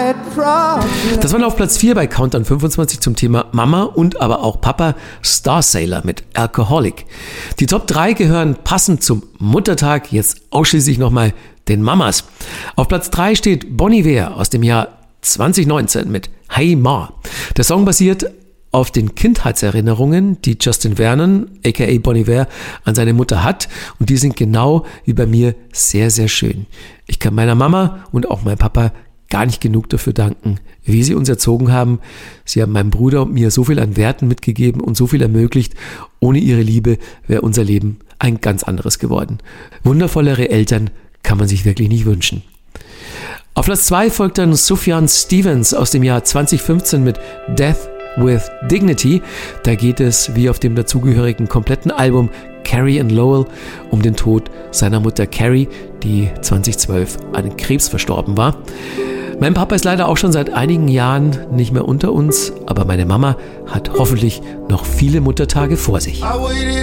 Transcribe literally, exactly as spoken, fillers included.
Das war auf Platz vier bei Countdown fünfundzwanzig zum Thema Mama und aber auch Papa, Star Sailor mit Alcoholic. Die Top drei gehören passend zum Muttertag jetzt ausschließlich nochmal den Mamas. Auf Platz drei steht Bon Iver aus dem Jahr zwanzig neunzehn mit Hey Ma. Der Song basiert auf den Kindheitserinnerungen, die Justin Vernon, aka Bon Iver, an seine Mutter hat. Und die sind genau wie bei mir sehr, sehr schön. Ich kann meiner Mama und auch meinem Papa gar nicht genug dafür danken, wie sie uns erzogen haben. Sie haben meinem Bruder und mir so viel an Werten mitgegeben und so viel ermöglicht. Ohne ihre Liebe wäre unser Leben ein ganz anderes geworden. Wundervollere Eltern kann man sich wirklich nicht wünschen. Auf Platz zwei folgt dann Sufjan Stevens aus dem Jahr zwanzig fünfzehn mit Death with Dignity. Da geht es, wie auf dem dazugehörigen kompletten Album Carrie and Lowell, um den Tod seiner Mutter Carrie, die zwanzig zwölf an Krebs verstorben war. Mein Papa ist leider auch schon seit einigen Jahren nicht mehr unter uns, aber meine Mama hat hoffentlich noch viele Muttertage vor sich.